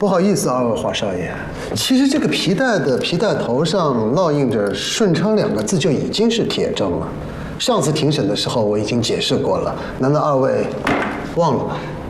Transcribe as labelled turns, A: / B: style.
A: 不好意思，二位华少爷，其实这个皮带的皮带头上烙印着"顺昌"2个字就已经是铁证了。上次庭审的时候我已经解释过了，难道二位忘了吗？